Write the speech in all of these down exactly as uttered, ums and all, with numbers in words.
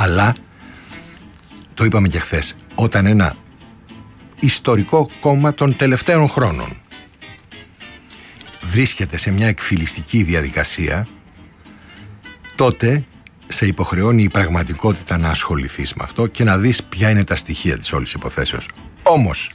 Αλλά, το είπαμε και χθες, όταν ένα ιστορικό κόμμα των τελευταίων χρόνων βρίσκεται σε μια εκφυλιστική διαδικασία, τότε σε υποχρεώνει η πραγματικότητα να ασχοληθείς με αυτό και να δεις ποια είναι τα στοιχεία της όλης υποθέσεως. Όμως,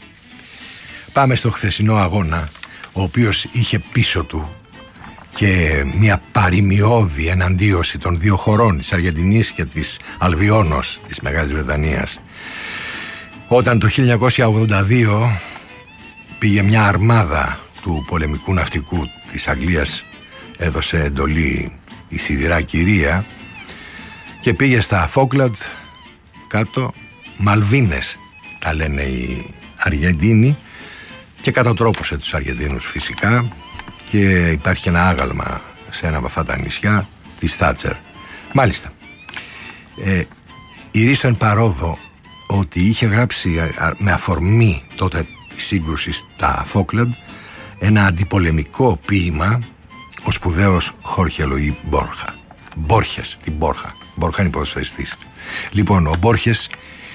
πάμε στο χθεσινό αγώνα, ο οποίος είχε πίσω του και μια παροιμιώδη εναντίωση των δύο χωρών, της Αργεντινής και της Αλβιώνος της Μεγάλης Βρετανίας. Όταν το χίλια εννιακόσια ογδόντα δύο πήγε μια αρμάδα του πολεμικού ναυτικού της Αγγλίας, έδωσε εντολή η σιδηρά κυρία και πήγε στα Φόκλαντ κάτω, Μαλβίνες τα λένε οι Αργεντίνοι, και κατατρόπωσε τους Αργεντίνους φυσικά, και υπάρχει ένα άγαλμα σε ένα από αυτά τα νησιά της Θάτσερ. Μάλιστα, ε, η Ρίστο εν παρόδο ότι είχε γράψει με αφορμή τότε τη σύγκρουση στα Φόκλαντ ένα αντιπολεμικό ποίημα ο σπουδαίος Χόρχε Λουί Μπόρχα. Μπόρχες, την Μπόρχα. Μπόρχα είναι ποδοσφαιριστής. Λοιπόν, ο Μπόρχες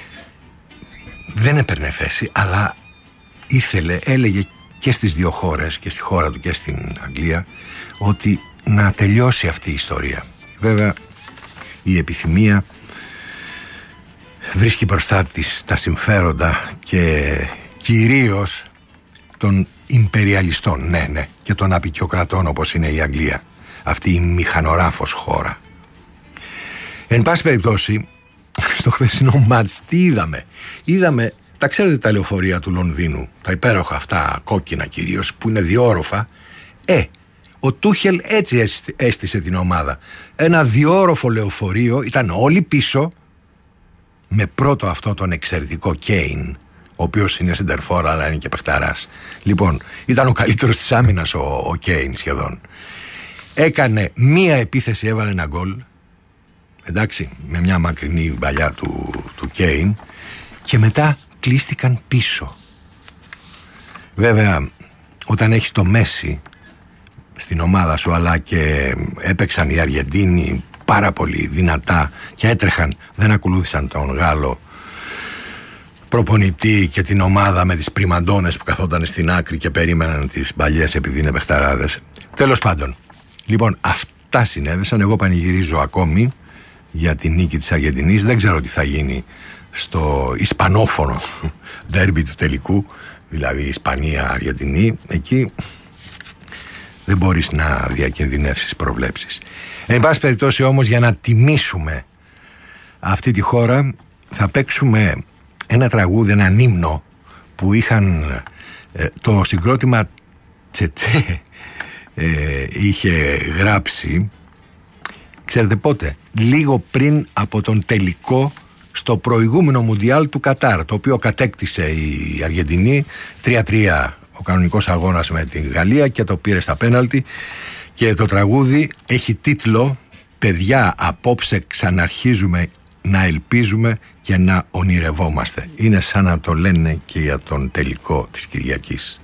δεν έπαιρνε θέση, αλλά ήθελε, έλεγε και στις δύο χώρες, και στη χώρα του και στην Αγγλία, ότι να τελειώσει αυτή η ιστορία. Βέβαια, η επιθυμία βρίσκει μπροστά της τα συμφέροντα και κυρίως των ιμπεριαλιστών, ναι, ναι, και των απικιοκρατών όπως είναι η Αγγλία, αυτή η μηχανοράφος χώρα. Εν πάση περιπτώσει, στο χθεσινό μάτς τι είδαμε? Είδαμε, τα ξέρετε τα λεωφορεία του Λονδίνου, τα υπέροχα αυτά, κόκκινα κυρίως, που είναι διόροφα. Ε, ο Τούχελ έτσι έστησε την ομάδα. Ένα διόροφο λεωφορείο, ήταν όλοι πίσω, με πρώτο αυτό τον εξαιρετικό Κέιν, ο οποίος είναι σεντερφόρ αλλά είναι και παιχταράς. Λοιπόν, ήταν ο καλύτερος της άμυνας ο, ο Κέιν σχεδόν. Έκανε μία επίθεση, έβαλε ένα γκολ, εντάξει, με μια μακρινή παλιά του, του Κέιν, και μετά κλείστηκαν πίσω. Βέβαια, όταν έχεις το Μέση στην ομάδα σου, αλλά και έπαιξαν οι Αργεντίνοι πάρα πολύ δυνατά και έτρεχαν, δεν ακολούθησαν τον Γάλλο προπονητή και την ομάδα με τις πριμαντώνες που καθόταν στην άκρη και περίμεναν τις μπαλιές επειδή είναι παιχταράδες. Τέλος πάντων, λοιπόν, αυτά συνέβησαν. Εγώ πανηγυρίζω ακόμη για την νίκη της Αργεντινής. Δεν ξέρω τι θα γίνει στο ισπανόφωνο ντέρμπι του τελικού, δηλαδή Ισπανία-Αργεντινή. Εκεί δεν μπορείς να διακινδυνεύσεις προβλέψεις. Εν πάση περιπτώσει όμως, για να τιμήσουμε αυτή τη χώρα, θα παίξουμε ένα τραγούδι, έναν ύμνο που είχαν ε, το συγκρότημα Τσετσέ ε, είχε γράψει, ξέρετε πότε? Λίγο πριν από τον τελικό στο προηγούμενο Μουντιάλ του Κατάρ, το οποίο κατέκτησε η Αργεντινή τρία τρία ο κανονικός αγώνας με την Γαλλία και το πήρε στα πέναλτι, και το τραγούδι έχει τίτλο «Παιδιά, απόψε ξαναρχίζουμε να ελπίζουμε και να ονειρευόμαστε». Είναι σαν να το λένε και για τον τελικό της Κυριακής.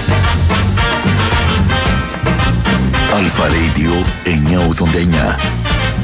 Αλφα Radio εννιακόσια ογδόντα εννιά.